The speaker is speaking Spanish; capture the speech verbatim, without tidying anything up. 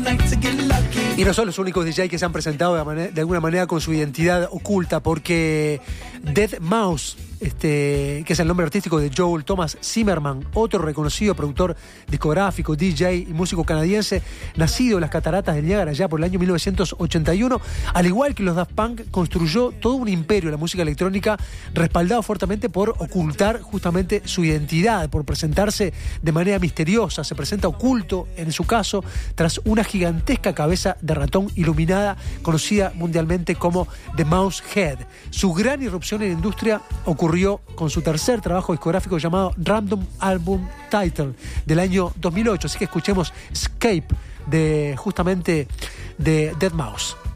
Y no son los únicos D J que se han presentado de, manera, de alguna manera con su identidad oculta, porque deadmau5, este, que es el nombre artístico de Joel Thomas Zimmerman, otro reconocido productor discográfico, D J y músico canadiense, nacido en las cataratas del Niágara ya por el año mil novecientos ochenta y uno, al igual que los Daft Punk, construyó todo un imperio de la música electrónica, respaldado fuertemente por ocultar justamente su identidad, por presentarse de manera misteriosa. Se presenta oculto, en su caso, tras una gigantesca cabeza de ratón iluminada, conocida mundialmente como The Mouse Head. Su gran irrupción en la industria ocurrió con su tercer trabajo discográfico llamado Random Album Title del año dos mil ocho. Así que escuchemos Escape de justamente de deadmau5.